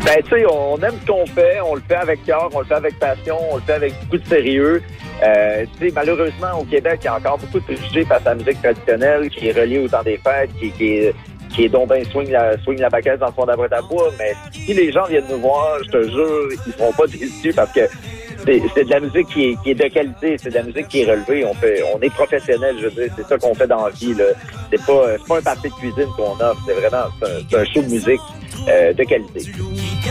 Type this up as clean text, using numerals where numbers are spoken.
Ben, tu sais, on aime ce qu'on fait, on le fait avec cœur, on le fait avec passion, on le fait avec beaucoup de sérieux. Tu sais, malheureusement, au Québec, il y a encore beaucoup de préjugés face à la musique traditionnelle qui est reliée au temps des fêtes, qui est donc ben swing la baguette dans le fond d'abreuve à bois. Mais si les gens viennent nous voir, je te jure, ils seront pas déçus parce que c'est de la musique qui est de qualité, c'est de la musique qui est relevée. On est professionnel, je veux dire, c'est ça qu'on fait dans la vie, là. C'est pas un party de cuisine qu'on offre, c'est vraiment un show de musique de qualité.